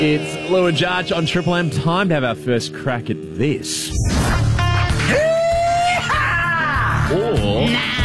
It's Lou and Judge on Triple M. Time to have our first crack at this. Or...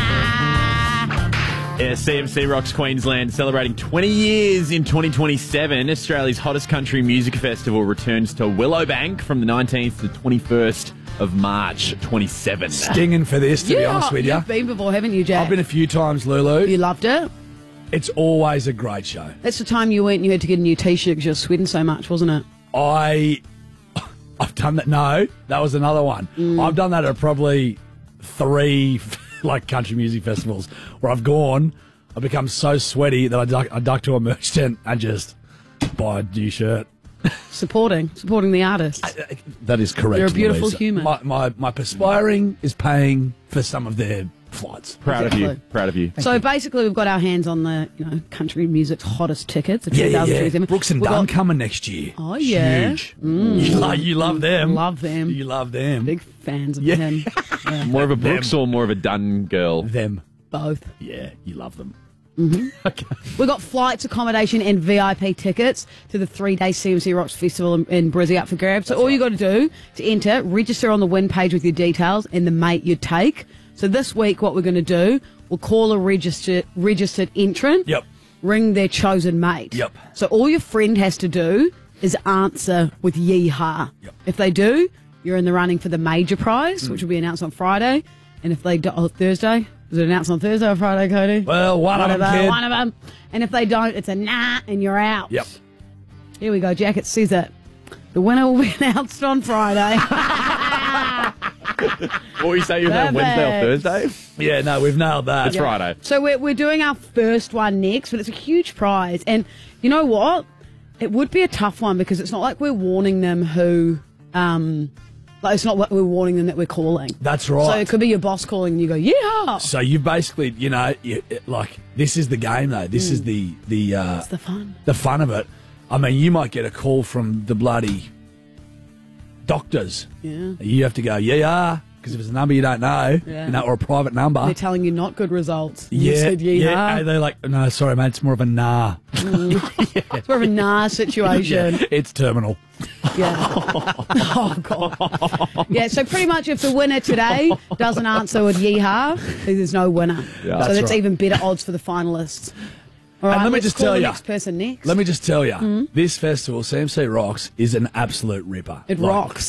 Yeah, CMC Rocks Queensland celebrating 20 years in 2027. Australia's hottest country music festival returns to Willowbank from the 19th to 21st of March 27. Stinging for this, to be honest with you. You've been before, haven't you, Jack? I've been a few times, Lulu. You loved it? It's always a great show. That's the time you went and you had to get a new T-shirt because you were sweating so much, wasn't it? I've done that. No, that was another one. I've done that at probably 3 like country music festivals where I've become so sweaty that I duck to a merch tent and just buy a new shirt. Supporting the artist. That is correct. You're a beautiful Louise. human. My perspiring is paying for some of their flights. Proud of you. Proud of you. So basically, we've got our hands on the country music's hottest tickets. Of Yeah. 2027. Brooks and Dunn coming next year. Oh, yeah. Huge. You love them. Love them. You love them. Big fans of him. Yeah. More of a Brooks or more of a Dunn girl? Them. Both. Yeah, you love them. Okay. We've got flights, accommodation, and VIP tickets to the 3-day CMC Rocks Festival in Brizzy up for grabs. So all you got to do to enter, register on the win page with your details and the mate you take. So this week, what we're going to do, we'll call a registered entrant. Yep. Ring their chosen mate. Yep. So all your friend has to do is answer with yeehaw. Yep. If they do, you're in the running for the major prize, which will be announced on Friday. And if they do, Thursday. Was it announced on Thursday or Friday, Cody? Well, one of them, kid. One of them. And if they don't, it's a nah, and you're out. Yep. Here we go, Jack. It says it. The winner will be announced on Friday. What were you saying? You were on Wednesday or Thursday? Yeah, no, we've nailed that. It's Friday. So we're doing our first one next, but it's a huge prize. And you know what? It would be a tough one because it's not like we're warning them who... it's not what we're warning them that we're calling. That's right. So it could be your boss calling and you go, yeah. So you've basically, this is the game though. This is the It's the fun. The fun of it. I mean, you might get a call from the bloody doctors. Yeah. You have to go, because if it's a number you don't know, or a private number. They're telling you not good results. Yeah, You said yeah. And they're like, no, sorry, mate, it's more of a nah. It's more of a nah situation. Yeah, it's terminal. Yeah. Oh, God. Yeah, so pretty much if the winner today doesn't answer with yeehaw, there's no winner. Yeah. So that's right. even better odds for the finalists. All right, And let me let's just call tell the you. next person next. Let me just tell you, this festival, CMC Rocks, is an absolute ripper. It rocks.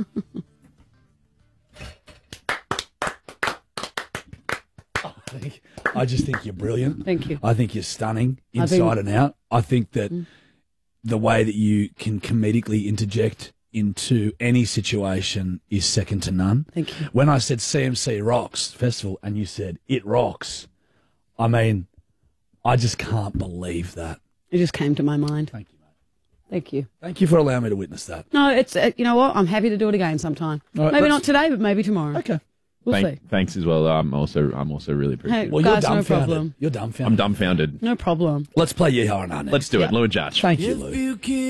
I just think you're brilliant. Thank you. I think you're stunning inside and out. I think that the way that you can comedically interject into any situation is second to none. Thank you. When I said CMC Rocks Festival and you said it rocks, I mean, I just can't believe that. It just came to my mind. Thank you, mate. Thank you. Thank you for allowing me to witness that. No, it's you know what? I'm happy to do it again sometime. All right, maybe let's- not today, but maybe tomorrow. Okay. We'll see. Thanks as well. I'm also really appreciative. Hey, Well, guys, you're no dumbfounded. problem. You're dumbfounded. I'm dumbfounded. No problem. Let's play Yeehaw and Our next. Let's do it. Lou and Judge. Thank you, Lou.